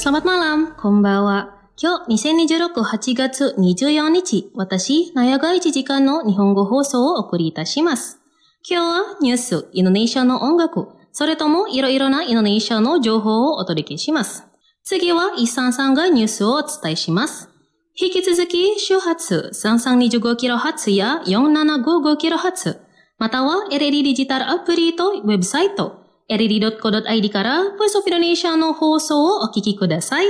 Selamat malam, konbanwa. 今日2026 8月24日、私、ナヤが1時間の日本語放送をお送りいたします。今日はニュース、インドネシアの音楽、それともいろいろなインドネシアの情報をお届けします。次はイッサンさんがニュースをお伝えします。引き続き周波数 3325kHz や 4755kHz、または LED デジタルアプリとウェブサイト、LED.co.id から Voice of Indonesia の放送をお聞きください。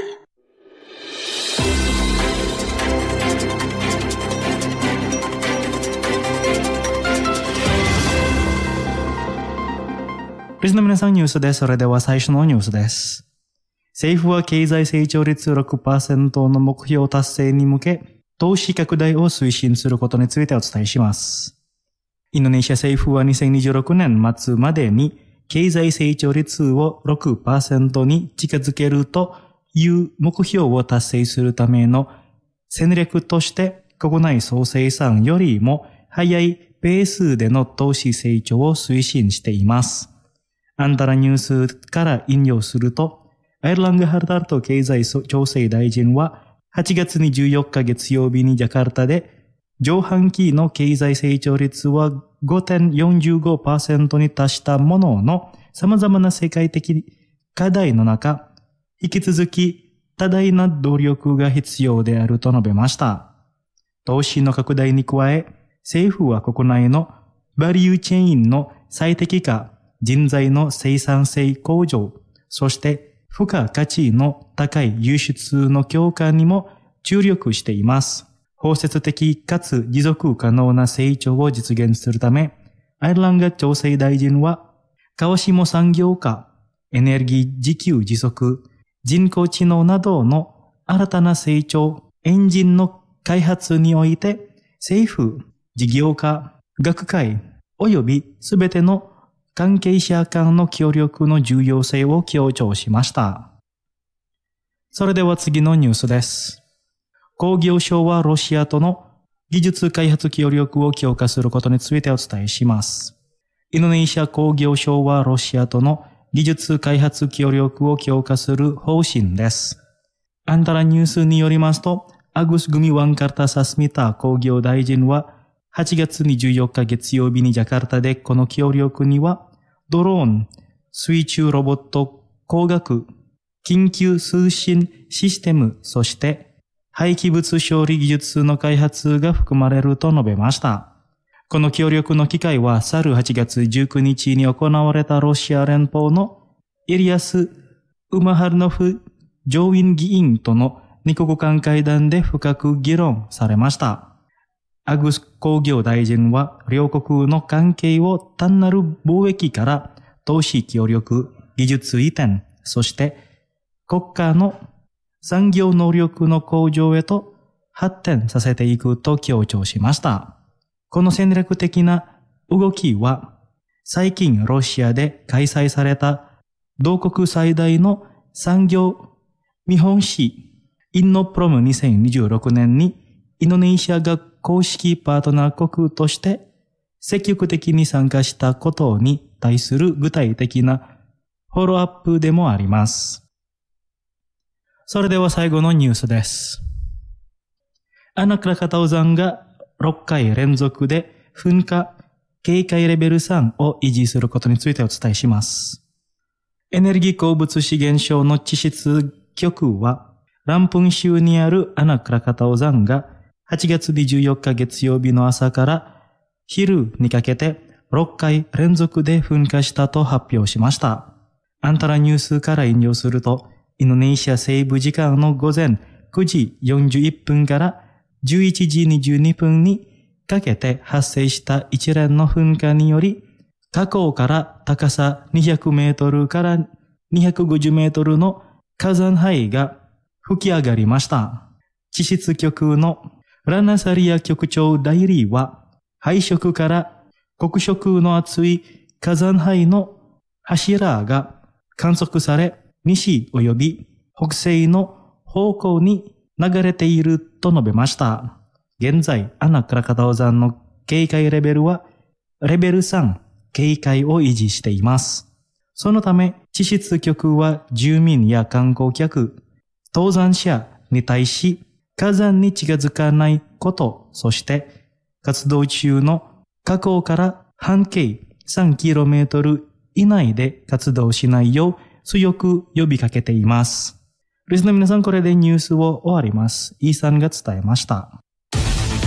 リスナーの皆さんニュースです。それでは最初のニュースです。政府は経済成長率 6% の目標達成に向け、投資拡大を推進することについてお伝えします。インドネシア政府は2026年末までに経済成長率を 6% に近づけるという目標を達成するための戦略として国内総生産よりも早いペースでの投資成長を推進しています。アンタラニュースから引用すると、アイルランド・ハルタルト経済調整大臣は8月24日月曜日にジャカルタで上半期の経済成長率は 5.45% に達したものの、様々な世界的課題の中、引き続き多大な努力が必要であると述べました。投資の拡大に加え、政府は国内のバリューチェーンの最適化、人材の生産性向上、そして付加価値の高い輸出の強化にも注力しています。包摂的かつ持続可能な成長を実現するため、アイルランド調整大臣は、川下産業化、エネルギー自給自足、人工知能などの新たな成長、エンジンの開発において、政府、事業家、学会、及びすべての関係者間の協力の重要性を強調しました。それでは次のニュースです。工業省はロシアとの技術開発協力を強化することについてお伝えします。インドネシア工業省はロシアとの技術開発協力を強化する方針です。アンタラニュースによりますと、アグス・グミワンカルタ・サスミタ工業大臣は8月24日月曜日にジャカルタでこの協力にはドローン、水中ロボット、工学、緊急通信システム、そして廃棄物処理技術の開発が含まれると述べました。この協力の機会は去る8月19日に行われたロシア連邦のイリアス・ウマハルノフ上院議員との二国間会談で深く議論されました。アグス工業大臣は両国の関係を単なる貿易から投資協力、技術移転、そして国家の産業能力の向上へと発展させていくと強調しました。この戦略的な動きは最近ロシアで開催された同国最大の産業見本市インノプロム2026年にインドネシアが公式パートナー国として積極的に参加したことに対する具体的なフォローアップでもあります。それでは最後のニュースです。アナクラカタオ山が6回連続で噴火警戒レベル3を維持することについてお伝えします。エネルギー鉱物資源省の地質局はランプン州にあるアナクラカタオ山が8月24日月曜日の朝から昼にかけて6回連続で噴火したと発表しました。アンタラニュースから引用すると、インドネシア西部時間の午前9時41分から11時22分にかけて発生した一連の噴火により、火口から高さ200メートルから250メートルの火山灰が吹き上がりました。地質局のラナサリア局長代理は、灰色から黒色の厚い火山灰の柱が観測され、西及び北西の方向に流れていると述べました。現在、アナクラカタオ山の警戒レベルはレベル3、警戒を維持しています。そのため、地質局は住民や観光客、 登山者に対し火山に近づかないこと、そして活動中の火口から半径 3km 以内で活動しないよう強く呼びかけています。リスナーの皆さん、これでニュースを終わります。イーさんが伝えました。